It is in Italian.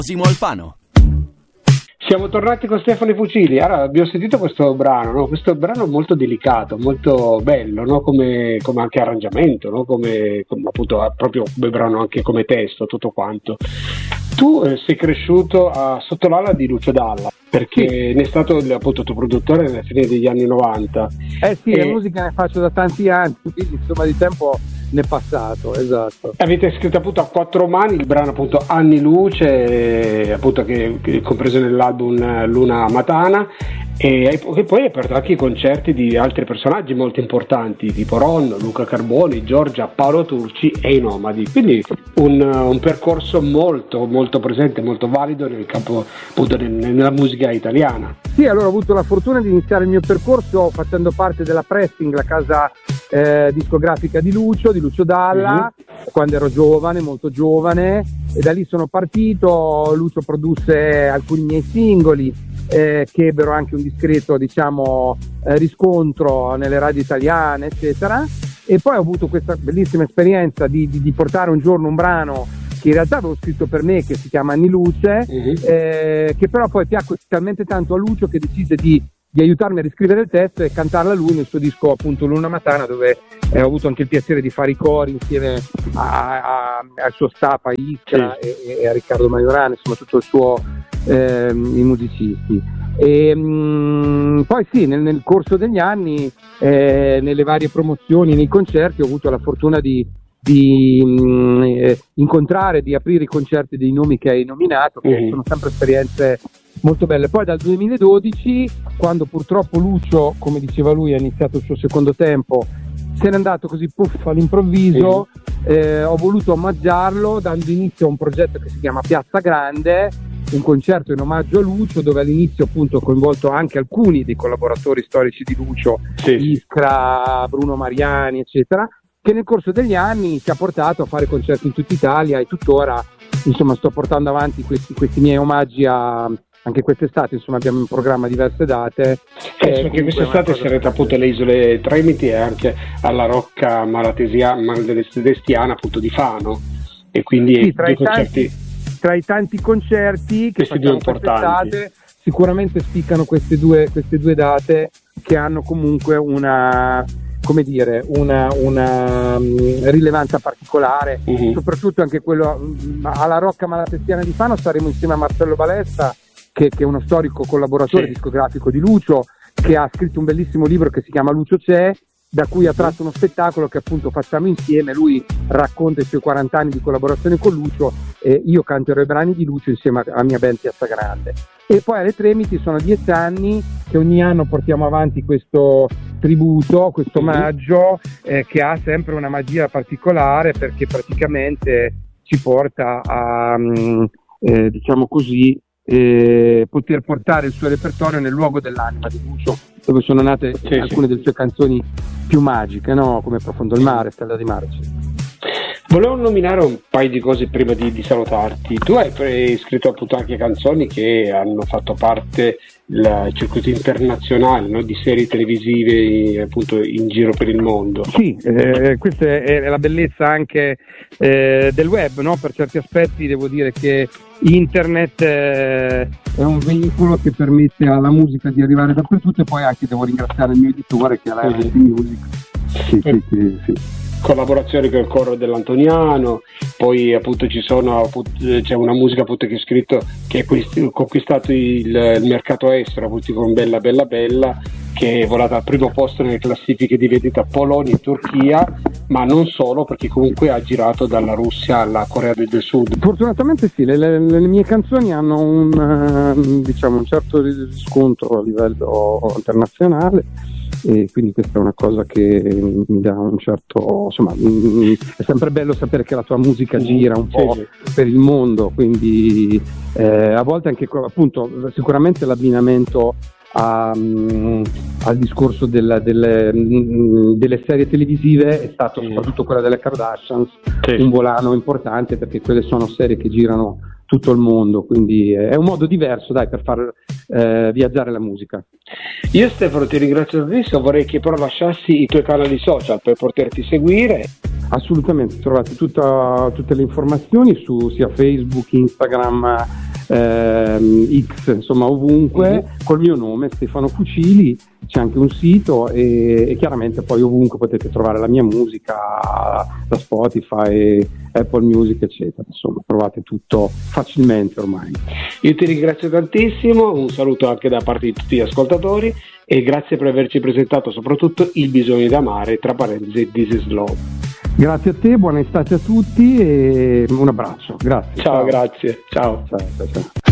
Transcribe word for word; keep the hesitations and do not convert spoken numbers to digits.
Cosimo Alfano. Siamo tornati con Stefano Fucili. Allora, abbiamo sentito questo brano, no? Questo brano molto delicato, molto bello, no? Come, come anche arrangiamento, no? Come, come appunto proprio come brano, anche come testo, tutto quanto. Tu eh, sei cresciuto a, sotto l'ala di Lucio Dalla, perché sì. Ne è stato appunto tuo produttore nella fine degli anni novanta. Eh sì, e... la musica ne faccio da tanti anni, quindi insomma di tempo ne è passato, esatto. Avete scritto appunto a quattro mani il brano appunto Anni Luce, appunto che, che è compreso nell'album Luna Matana, e che poi hai aperto anche i concerti di altri personaggi molto importanti tipo Ron, Luca Carboni, Giorgia, Paolo Turci e i Nomadi, quindi un, un percorso molto molto presente, molto valido nel campo appunto nella musica italiana. Sì, allora ho avuto la fortuna di iniziare il mio percorso facendo parte della Pressing, la casa eh, discografica di Lucio, di Lucio Dalla, mm-hmm. quando ero giovane, molto giovane, e da lì sono partito. Lucio produsse alcuni miei singoli eh, che ebbero anche un discreto, diciamo, eh, riscontro nelle radio italiane, eccetera, e poi ho avuto questa bellissima esperienza di, di, di portare un giorno un brano che in realtà avevo scritto per me, che si chiama Anni Luce, uh-huh. eh, che però poi piacque talmente tanto a Lucio che decise di, di aiutarmi a riscrivere il testo e cantarla lui nel suo disco appunto Luna Matana, dove eh, ho avuto anche il piacere di fare i cori insieme a, a, al suo staff, a Iskra sì. e, e a Riccardo Maiorane, insomma tutto il suo eh, i musicisti. E mh, poi sì, nel, nel corso degli anni eh, nelle varie promozioni, nei concerti ho avuto la fortuna di di mh, eh, incontrare, di aprire i concerti dei nomi che hai nominato, che mm. sono sempre esperienze molto belle. Poi dal duemiladodici, quando purtroppo Lucio, come diceva lui, ha iniziato il suo secondo tempo, se n'è andato così puff all'improvviso, mm. eh, ho voluto omaggiarlo dando inizio a un progetto che si chiama Piazza Grande, un concerto in omaggio a Lucio, dove all'inizio appunto ho coinvolto anche alcuni dei collaboratori storici di Lucio, sì. Iskra, Bruno Mariani, eccetera, che nel corso degli anni ci ha portato a fare concerti in tutta Italia, e tuttora insomma sto portando avanti questi, questi miei omaggi a, anche quest'estate, insomma abbiamo in programma diverse date. Eh, perché quest'estate sarete appunto alle Isole Tremiti e anche alla Rocca Malatesiana, Destiana appunto di Fano, e quindi sì, tra, due i concerti, tanti, tra i tanti concerti che questi facciamo due importanti quest'estate sicuramente spiccano queste due, queste due date che hanno comunque una, come dire, una, una um, rilevanza particolare, uh-huh. soprattutto anche quello um, alla Rocca Malatestiana di Fano saremo insieme a Marcello Balesta, che, che è uno storico collaboratore sì. discografico di Lucio, che ha scritto un bellissimo libro che si chiama Lucio c'è, da cui ha tratto uno spettacolo che appunto facciamo insieme. Lui racconta i suoi quaranta anni di collaborazione con Lucio e io canterò i brani di Lucio insieme alla mia band Piazza Grande. E poi alle Tremiti sono dieci anni che ogni anno portiamo avanti questo tributo, questo omaggio eh, che ha sempre una magia particolare, perché praticamente ci porta a eh, diciamo così eh, poter portare il suo repertorio nel luogo dell'anima di Lucio, dove sono nate sì, alcune sì. delle sue canzoni più magiche, no? Come Profondo il mare, Stella di mare, eccetera. Volevo nominare un paio di cose prima di, di salutarti. Tu hai pre- scritto appunto anche canzoni che hanno fatto parte del circuito internazionale, no? Di serie televisive appunto in giro per il mondo. Sì, eh, questa è la bellezza anche eh, del web, no? Per certi aspetti devo dire che internet eh, è un veicolo che permette alla musica di arrivare dappertutto, e poi anche devo ringraziare il mio editore che è la R T Music. Sì, sì, sì, sì. Collaborazioni con il coro dell'Antoniano, poi appunto ci sono c'è una musica appunto che hai scritto che ha conquistato il, il mercato estero, appunto con Bella Bella Bella, che è volata al primo posto nelle classifiche di vendita Polonia e Turchia, ma non solo, perché comunque ha girato dalla Russia alla Corea del Sud. Fortunatamente sì, le, le, le mie canzoni hanno un, diciamo, un certo riscontro a livello internazionale, e quindi questa è una cosa che mi dà un certo, insomma, è sempre bello sapere che la tua musica gira un po' sì. per il mondo, quindi eh, a volte anche appunto sicuramente l'abbinamento a, um, al discorso della, delle, um, delle serie televisive è stato soprattutto quella delle Kardashians sì. un volano importante, perché quelle sono serie che girano tutto il mondo, quindi è un modo diverso dai per far eh, viaggiare la musica. Io Stefano ti ringrazio tantissimo, vorrei che però lasciassi i tuoi canali social per poterti seguire. Assolutamente, trovate tutta, tutte le informazioni su sia Facebook, Instagram ehm, X, insomma ovunque, mm-hmm. col mio nome Stefano Fucili. C'è anche un sito e, e chiaramente poi ovunque potete trovare la mia musica, da Spotify, Apple Music eccetera, insomma trovate tutto facilmente ormai. Io ti ringrazio tantissimo, un saluto anche da parte di tutti gli ascoltatori e grazie per averci presentato soprattutto Il bisogno di amare, tra parentesi This is Love. Grazie a te, buona estate a tutti e un abbraccio, grazie. Ciao, ciao. Grazie, ciao. Ciao, ciao, ciao.